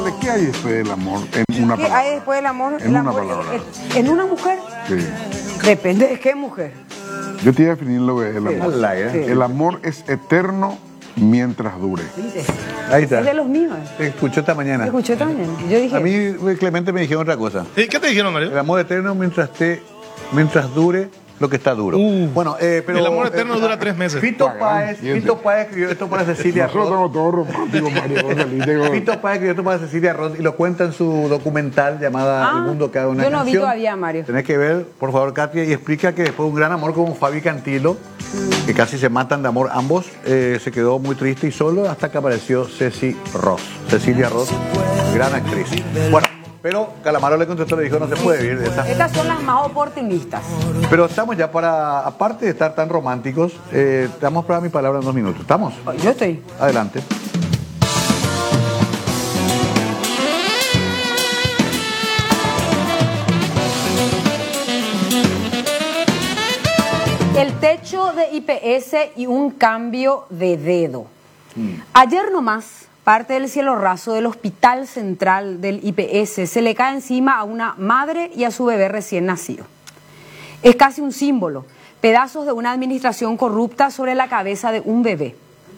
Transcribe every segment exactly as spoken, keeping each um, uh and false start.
¿De qué hay después del amor en una ¿Qué palabra? hay después del amor? En El una amor, palabra. ¿En, en una mujer? Sí. Depende de qué mujer. Yo te iba a definir lo que es el Sí. amor. Hola, ¿eh? Sí. El amor es eterno mientras dure. Ahí Es de está. los míos. eh. Te escuchó esta mañana. Te escuché también. Yo dije, A mí, Clemente, me dijeron otra cosa. ¿Sí? ¿Qué te dijeron, Mario? El amor eterno mientras te, mientras dure lo que está duro. Uh, bueno, eh, pero el amor eterno eh, dura tres meses. Fito Pagan, Páez, siguiente. Fito Páez escribió esto para Cecilia Nosotros Roth. somos todos románticos, Mario. Vos saliste con- Fito Páez escribió esto para Cecilia Roth y lo cuenta en su documental llamada Ah, El mundo que haga una yo no vi canción. todavía, Mario. Tenés que ver, por favor, Katia, y explica que después de un gran amor como Fabi Cantilo, que casi se matan de amor ambos, eh, se quedó muy triste y solo hasta que apareció Ceci Ross. Cecilia Roth, gran actriz. Bueno, pero Calamaro le contestó, le dijo, no se puede vivir de esa. estas son las más oportunistas. Pero estamos ya para, aparte de estar tan románticos, eh, te vamos a probar mi palabra en dos minutos. ¿Estamos? Yo estoy. Adelante. El techo de I P S y un cambio de dedo. Ayer nomás, parte del cielo raso del Hospital Central del I P S se le cae encima a una madre y a su bebé recién nacido. Es casi un símbolo, pedazos de una administración corrupta sobre la cabeza de un bebé.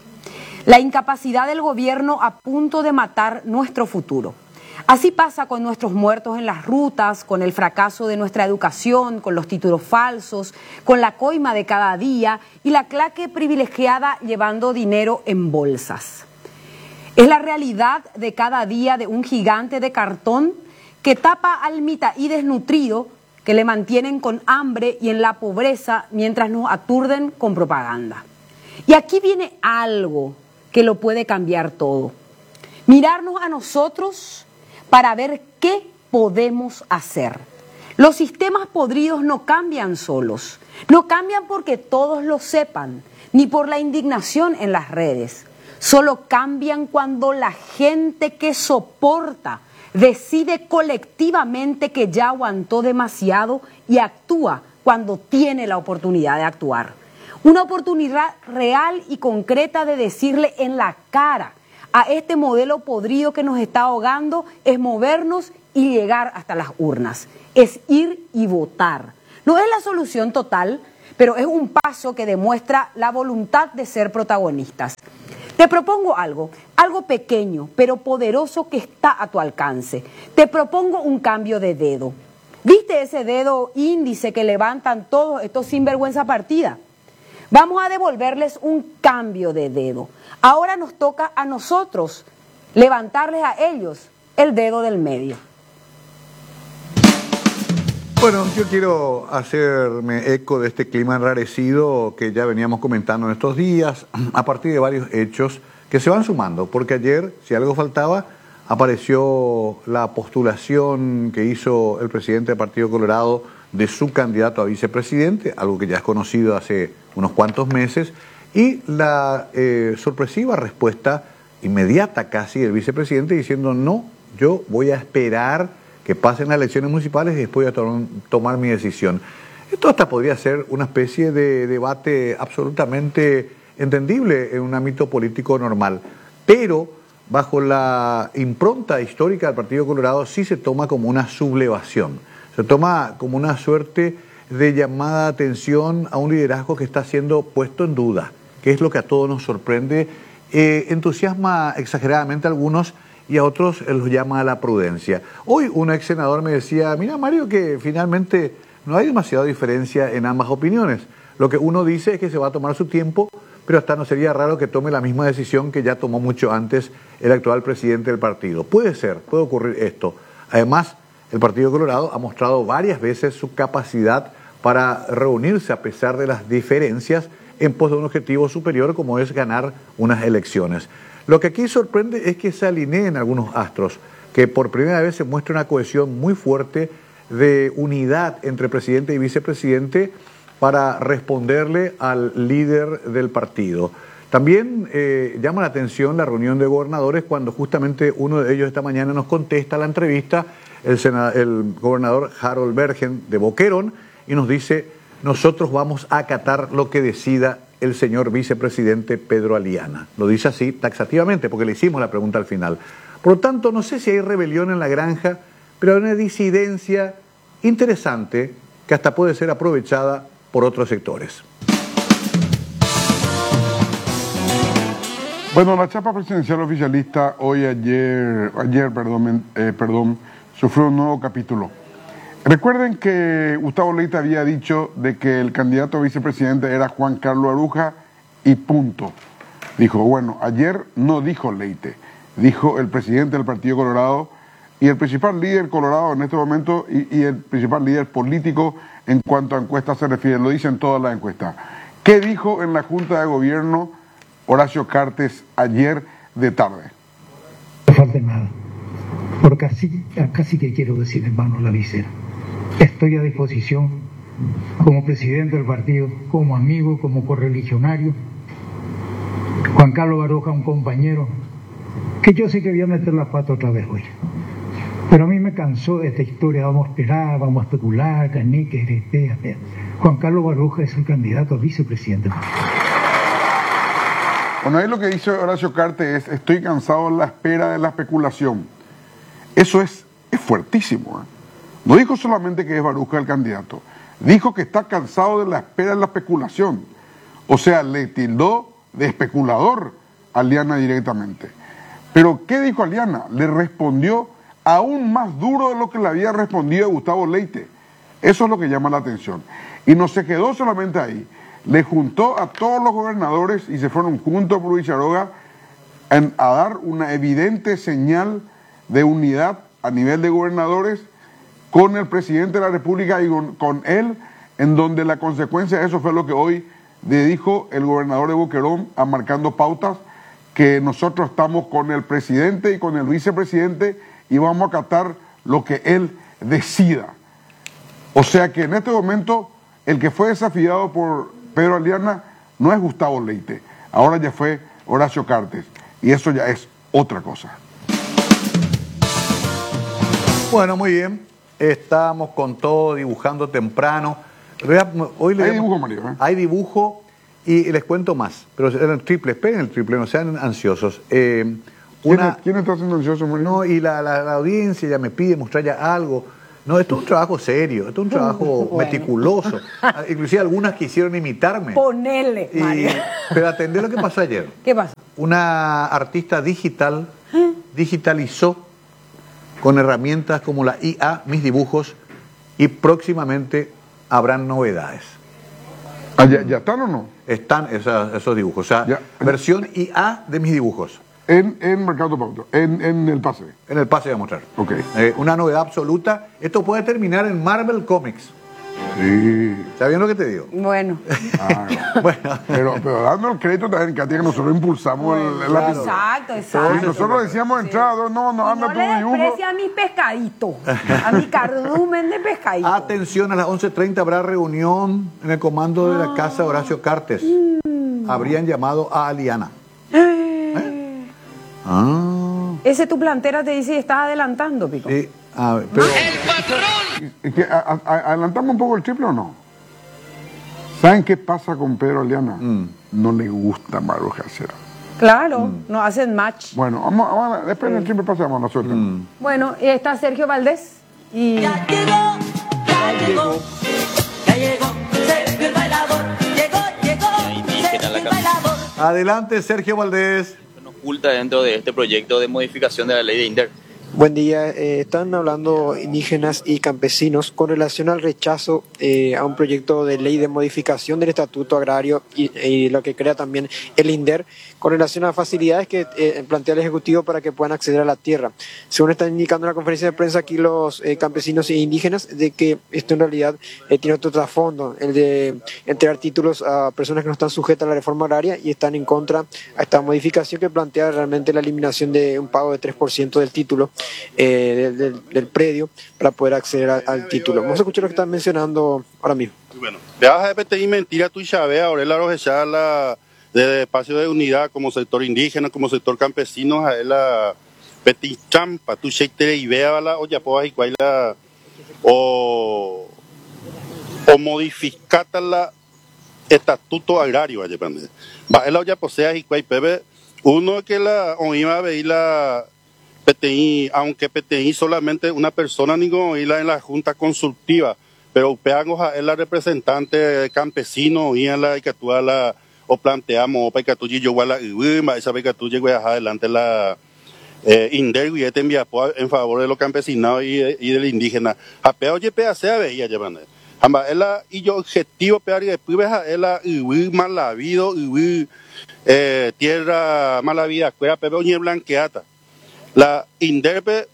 La incapacidad del gobierno a punto de matar nuestro futuro. Así pasa con nuestros muertos en las rutas, con el fracaso de nuestra educación, con los títulos falsos, con la coima de cada día y la clase privilegiada llevando dinero en bolsas. Es la realidad de cada día de un gigante de cartón que tapa al mitaí desnutrido, que le mantienen con hambre y en la pobreza mientras nos aturden con propaganda. Y aquí viene algo que lo puede cambiar todo. Mirarnos a nosotros para ver qué podemos hacer. Los sistemas podridos no cambian solos, no cambian porque todos lo sepan, ni por la indignación en las redes. Solo cambian cuando la gente que soporta decide colectivamente que ya aguantó demasiado y actúa cuando tiene la oportunidad de actuar. Una oportunidad real y concreta de decirle en la cara a este modelo podrido que nos está ahogando, es movernos y llegar hasta las urnas, es ir y votar. No es la solución total, pero es un paso que demuestra la voluntad de ser protagonistas. Te propongo algo, algo pequeño, pero poderoso que está a tu alcance. Te propongo un cambio de dedo. ¿Viste ese dedo índice que levantan todos estos sinvergüenza partida? Vamos a devolverles un cambio de dedo. Ahora nos toca a nosotros levantarles a ellos el dedo del medio. Bueno, yo quiero hacerme eco de este clima enrarecido que ya veníamos comentando en estos días, a partir de varios hechos que se van sumando, porque ayer, si algo faltaba, apareció la postulación que hizo el presidente del Partido Colorado de su candidato a vicepresidente, algo que ya es conocido hace unos cuantos meses, y la eh, sorpresiva respuesta inmediata casi del vicepresidente diciendo no, yo voy a esperar que pasen las elecciones municipales y después voy a to tomar mi decisión. Esto hasta podría ser una especie de debate absolutamente entendible en un ámbito político normal, pero bajo la impronta histórica del Partido Colorado sí se toma como una sublevación, se toma como una suerte de llamada de atención a un liderazgo que está siendo puesto en duda, que es lo que a todos nos sorprende, eh, entusiasma exageradamente a algunos y a otros los llama a la prudencia. Hoy un ex senador me decía, mira Mario, que finalmente no hay demasiada diferencia en ambas opiniones. Lo que uno dice es que se va a tomar su tiempo, pero hasta no sería raro que tome la misma decisión que ya tomó mucho antes el actual presidente del partido. Puede ser, puede ocurrir esto. Además, el Partido Colorado ha mostrado varias veces su capacidad para reunirse a pesar de las diferencias en pos de un objetivo superior como es ganar unas elecciones. Lo que aquí sorprende es que se alineen algunos astros, que por primera vez se muestra una cohesión muy fuerte de unidad entre presidente y vicepresidente para responderle al líder del partido. También eh, llama la atención la reunión de gobernadores cuando justamente uno de ellos esta mañana nos contesta la entrevista, el, el gobernador Harold Bergen de Boquerón, y nos dice, nosotros vamos a acatar lo que decida el señor vicepresidente Pedro Aliana. Lo dice así taxativamente porque le hicimos la pregunta al final. Por lo tanto, no sé si hay rebelión en la granja, pero hay una disidencia interesante que hasta puede ser aprovechada por otros sectores. Bueno, la chapa presidencial oficialista hoy, ayer, ayer, perdón, eh, perdón, sufrió un nuevo capítulo. Recuerden que Gustavo Leite había dicho de que el candidato a vicepresidente era Juan Carlos Aruja y punto. Dijo, bueno, ayer no dijo Leite, dijo el presidente del Partido Colorado y el principal líder colorado en este momento y, y el principal líder político en cuanto a encuestas se refiere, lo dicen todas las encuestas. ¿Qué dijo en la Junta de Gobierno Horacio Cartes ayer de tarde? No falta nada, porque casi, casi que quiero decir, hermano, la visera. Estoy a disposición como presidente del partido, como amigo, como correligionario. Juan Carlos Baroja, un compañero, que yo sé que voy a meter la pata otra vez hoy. Pero a mí me cansó de esta historia, vamos a esperar, vamos a especular, caniques, espera, espera. Juan Carlos Baroja es el candidato a vicepresidente. Bueno, ahí lo que dice Horacio Cartes es, estoy cansado de la espera de la especulación. Eso es, es fuertísimo. ¿eh? No dijo solamente que es Baruja el candidato, dijo que está cansado de la espera de la especulación. O sea, le tildó de especulador a Aliana directamente. Pero, ¿qué dijo Aliana? Le respondió aún más duro de lo que le había respondido Gustavo Leite. Eso es lo que llama la atención. Y no se quedó solamente ahí. Le juntó a todos los gobernadores y se fueron juntos por Villaroga en, a dar una evidente señal de unidad a nivel de gobernadores con el presidente de la República y con, con él, en donde la consecuencia de eso fue lo que hoy le dijo el gobernador de Boquerón, a marcando pautas, que nosotros estamos con el presidente y con el vicepresidente y vamos a acatar lo que él decida. O sea que en este momento el que fue desafiado por Pedro Aliana no es Gustavo Leite, ahora ya fue Horacio Cartes, y eso ya es otra cosa. Bueno, muy bien, estamos con todo dibujando temprano. Hoy le hay damos, dibujo, Mario. ¿eh? Hay dibujo y les cuento más, pero el triple, esperen el triple, no sean ansiosos. Eh, ¿Quién, una, es, ¿Quién está haciendo ansioso, Mario? No, y la, la, la audiencia ya me pide mostrar ya algo. No, esto es un trabajo serio, esto es un trabajo bueno. meticuloso. Inclusive algunas quisieron imitarme. Ponele, Mario. Y, pero atendé lo que pasó ayer. ¿Qué pasó? Una artista digital ¿Eh? digitalizó con herramientas como la I A mis dibujos y próximamente habrán novedades. Ah, ¿ya, ¿Ya están o no? Están esas, esos dibujos, o sea, ya. versión I A de mis dibujos. En, en Mercado Pauta, en, en el pase. En el pase voy a mostrar. Ok. Eh, una novedad absoluta. Esto puede terminar en Marvel Comics. Sí. ¿Sabes lo que te digo? Bueno. Ah, no. bueno. Pero, pero dando el crédito también, Katia, que nosotros impulsamos bueno, el, el claro. lápiz. Exacto, exacto. Y nosotros decíamos sí. entrada, no, no, anda no tu le dibujo. desprecia a mi pescadito, a mi cardumen de pescadito. Atención, a las once treinta habrá reunión en el comando de la ah. casa Horacio Cartes. Mm. Habrían llamado a Aliana. ¿Eh? Ah. Ese tu plantera te dice y estás adelantando, Pico. Sí, a ver, pero... ¡El patrón! ¿Que, a, a, ¿Adelantamos un poco el triple o no? ¿Saben qué pasa con Pedro Aliana? Mm. No le gusta Baruja Cera. Claro, mm. no hacen match. Bueno, vamos, vamos a, después sí. del triple pasamos a la suerte. Mm. Bueno, y está Sergio Valdés. Y... Ya llegó, ya llegó, ya llegó, Sergio el bailador. Llegó, llegó, Sergio el bailador. Adelante, Sergio Valdés. Oculta dentro de este proyecto de modificación de la ley de INDER. Buen día, eh, están hablando indígenas y campesinos con relación al rechazo eh, a un proyecto de ley de modificación del Estatuto Agrario y, y lo que crea también el INDER con relación a facilidades que eh, plantea el Ejecutivo para que puedan acceder a la tierra. Según están indicando en la conferencia de prensa aquí los eh, campesinos e indígenas, de que esto en realidad eh, tiene otro trasfondo, el de entregar títulos a personas que no están sujetas a la reforma agraria y están en contra a esta modificación que plantea realmente la eliminación de un pago de tres por ciento del título. Eh, del, del, del predio para poder acceder a, al título. Vamos a escuchar lo que están mencionando ahora mismo. Bueno, veas a repetir mentira tu llave, ahora la roja la de espacio de unidad como sector indígena, como sector campesino, a la petit champa, tu sheitere y vea la olla poa y cuaila o o modificata la estatuto agrario allá va la olla posea y cuai pepe uno que la o iba a ver la P T I, aunque P T I solamente una persona ninguno y la en la junta consultiva, pero Upeango es la representante campesino y en la que tú la o planteamos para que tú llegó a la Ibima, esa vez que tú llegó adelante la eh, Indergui este envía en favor de los campesinos y, y del indígena. Apeo oye pea sea veía llevando. Amba ela y yo objetivo pear y después es la Ibima la vida Ibi eh, tierra mala vida cuera pepe oye blanqueata. La Inderpe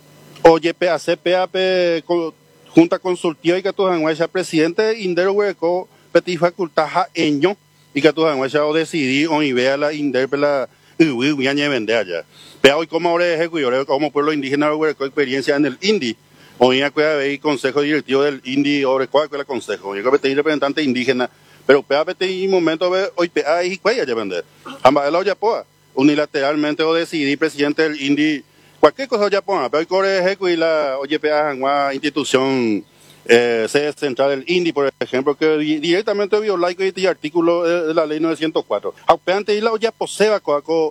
oye pea C P A P junta consultiva y que tú ese presidente Inder hueco peti facultad eño y que tú ese o decidí o y vea la Inderpe la Ibi voy a vender allá. Pero hoy como ahora ejecutivo como pueblo indígena hueco experiencia en el Indi. Hoy hay que consejo directivo del Indi o cuál es el consejo. Yo creo que representante indígena, pero P A P T I momento ve hoy P A y cuál ya vender. Ambas la olla poa unilateralmente o decidí presidente del Indi cualquier cosa ya ponga, pero hoy core ejecutivo y la oye P A una institución eh, sede central del Indi, por ejemplo, que directamente viola el artículo de la ley novecientos cuatro. Aunque antes y la olla poseba coaco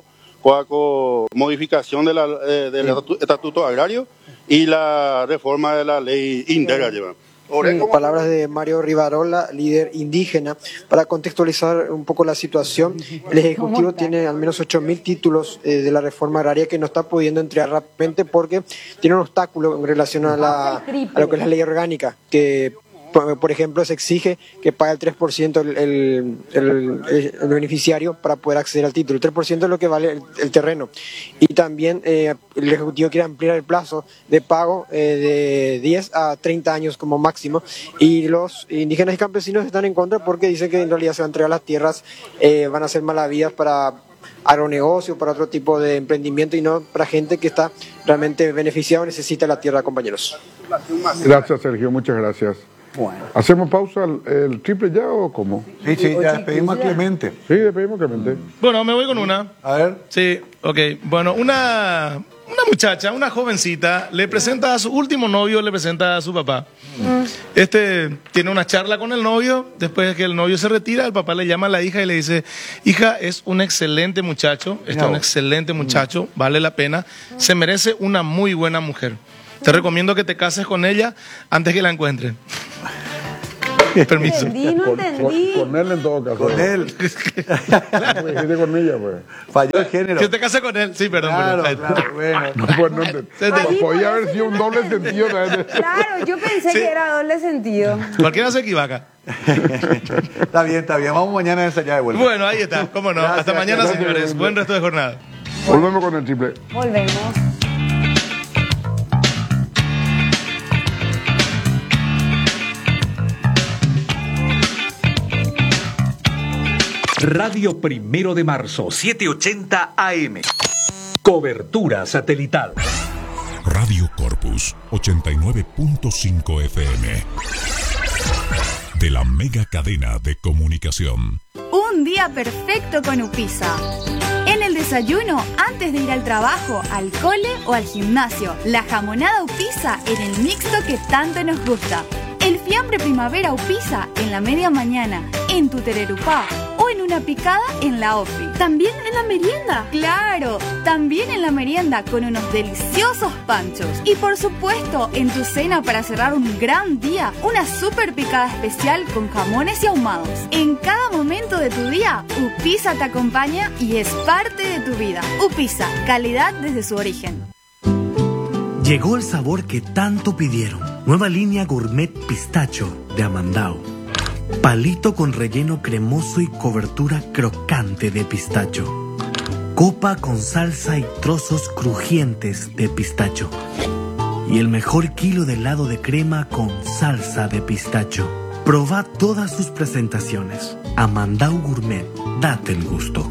coaco modificación de la eh, del estatuto agrario y la reforma de la ley Inder lleva. Sí, palabras de Mario Rivarola, líder indígena. Para contextualizar un poco la situación, el Ejecutivo tiene al menos ocho mil títulos eh, de la reforma agraria que no está pudiendo entregar rápidamente porque tiene un obstáculo en relación a, la, a lo que es la ley orgánica, que por ejemplo se exige que pague el tres por ciento el, el, el, el beneficiario para poder acceder al título. El tres por ciento es lo que vale el, el terreno. Y también eh, el Ejecutivo quiere ampliar el plazo de pago eh, de diez a treinta años como máximo. Y los indígenas y campesinos están en contra porque dicen que en realidad se van a entregar las tierras, eh, van a ser malavidas para agronegocio, para otro tipo de emprendimiento y no para gente que está realmente beneficiada o necesita la tierra, compañeros. Gracias, Sergio, muchas gracias. Bueno. ¿Hacemos pausa el, el triple ya o cómo? Sí, sí, ya despedimos a Clemente. Sí, despedimos a Clemente. Bueno, me voy con una. A ver. Sí, ok. Bueno, una, una muchacha, una jovencita, le presenta a su último novio, le presenta a su papá. Mm. Este tiene una charla con el novio, después de que el novio se retira, el papá le llama a la hija y le dice, hija, es un excelente muchacho, este es un excelente muchacho, mm. vale la pena, se merece una muy buena mujer. Te recomiendo que te cases con ella antes que la encuentres. Permiso. Entendí, no entendí. Con, con él en todo caso. Con él. Claro. Con ella, pues. Falló el género. Que te cases con él. Sí, perdón. Claro, perdón. claro, bueno. No, pues, no ent- Ahí, podía haber sido un doble sentido. ¿no? Claro, yo pensé Sí. que era doble sentido. Cualquiera se equivoca. Está bien, está bien. Vamos mañana a ensayar de vuelta. Bueno, ahí está. Cómo no. Gracias, Hasta mañana, gracias. señores. Buen resto de jornada. Volvemos con el triple. Volvemos. Radio Primero de Marzo, setecientos ochenta A M. Cobertura satelital. Radio Corpus, ochenta y nueve punto cinco F M. De la mega cadena de comunicación. Un día perfecto con Upisa. En el desayuno, antes de ir al trabajo, al cole o al gimnasio, la jamonada Upisa en el mixto que tanto nos gusta. El fiambre primavera Upisa en la media mañana, en tu tererupá o en una picada en la ofi. También en la merienda. Claro, también en la merienda con unos deliciosos panchos. Y por supuesto, en tu cena para cerrar un gran día, una super picada especial con jamones y ahumados. En cada momento de tu día, Upisa te acompaña y es parte de tu vida. Upisa, calidad desde su origen. Llegó el sabor que tanto pidieron. Nueva línea gourmet pistacho de Amandao. Palito con relleno cremoso y cobertura crocante de pistacho. Copa con salsa y trozos crujientes de pistacho. Y el mejor kilo de helado de crema con salsa de pistacho. Probá todas sus presentaciones. Amandao Gourmet, date el gusto.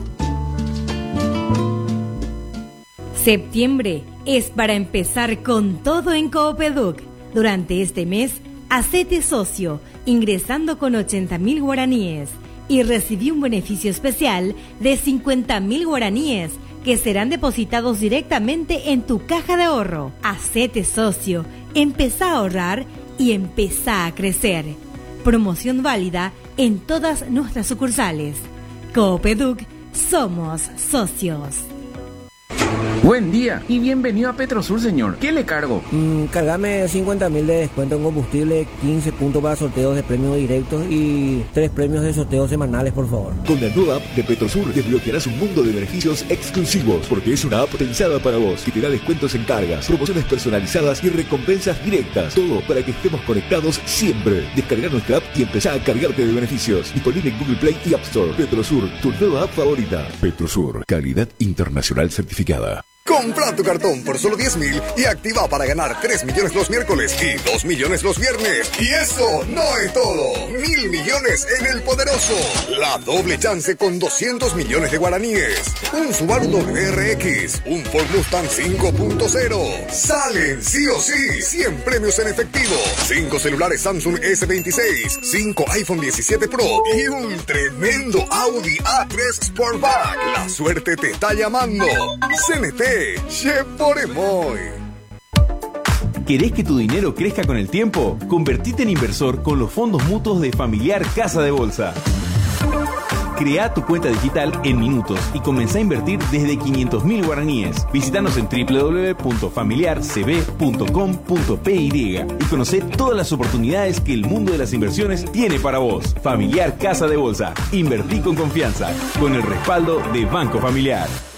Septiembre es para empezar con todo en Coopeduc. Durante este mes, hacete socio ingresando con ochenta mil guaraníes y recibí un beneficio especial de cincuenta mil guaraníes que serán depositados directamente en tu caja de ahorro. Hacete socio, empezá a ahorrar y empezá a crecer. Promoción válida en todas nuestras sucursales. Coopeduc, somos socios. Buen día y bienvenido a Petrosur, señor. ¿Qué le cargo? Mm, cargame cincuenta mil de descuento en combustible, quince puntos para sorteos de premios directos y tres premios de sorteos semanales, por favor. Con la nueva app de Petrosur desbloquearás un mundo de beneficios exclusivos, porque es una app pensada para vos, que te da descuentos en cargas, promociones personalizadas y recompensas directas. Todo para que estemos conectados siempre. Descarga nuestra app y empezá a cargarte de beneficios. Disponible en Google Play y App Store. Petrosur, tu nueva app favorita. Petrosur, calidad internacional certificada. Compra tu cartón por solo diez mil y activa para ganar tres millones los miércoles y dos millones los viernes. Y eso no es todo. Mil millones en el Poderoso. La doble chance con doscientos millones de guaraníes. Un Subaru W R X. Un Ford Mustang cinco punto cero. Salen sí o sí. cien premios en efectivo. cinco celulares Samsung S veintiséis. cinco iPhone diecisiete Pro. Y un tremendo Audi A tres Sportback. La suerte te está llamando. C N T. Che por emoy. ¿Querés que tu dinero crezca con el tiempo? Convertite en inversor con los fondos mutuos de Familiar Casa de Bolsa. Crea tu cuenta digital en minutos y comenzá a invertir desde quinientos mil guaraníes. Visítanos en doble u doble u doble u punto familiar c b punto com punto p y y conocé todas las oportunidades que el mundo de las inversiones tiene para vos. Familiar Casa de Bolsa. Invertí con confianza, con el respaldo de Banco Familiar.